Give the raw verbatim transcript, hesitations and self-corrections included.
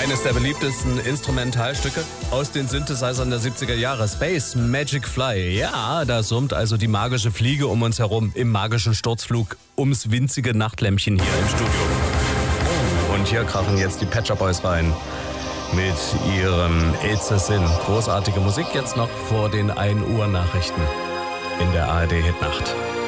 Eines der beliebtesten Instrumentalstücke aus den Synthesizern der siebziger Jahre. Space Magic Fly. Ja, da summt also die magische Fliege um uns herum im magischen Sturzflug ums winzige Nachtlämpchen hier im Studio. Oh, und hier krachen jetzt die Pet Shop Boys rein mit ihrem It's a Sin. Großartige Musik jetzt noch vor den ein Uhr Nachrichten in der A R D Hitnacht.